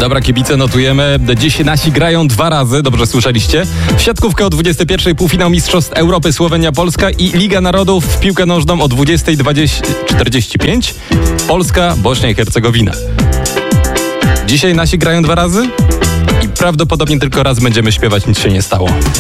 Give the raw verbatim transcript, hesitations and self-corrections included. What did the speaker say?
Dobra, kibice, notujemy. Dziś nasi grają dwa razy, dobrze słyszeliście. W siatkówkę o dwudziestej pierwszej półfinał Mistrzostw Europy Słowenia-Polska i Liga Narodów w piłkę nożną o dwudziestej czterdzieści pięć Polska-Bośnia i Hercegowina. Dzisiaj nasi grają dwa razy i prawdopodobnie tylko raz będziemy śpiewać, nic się nie stało.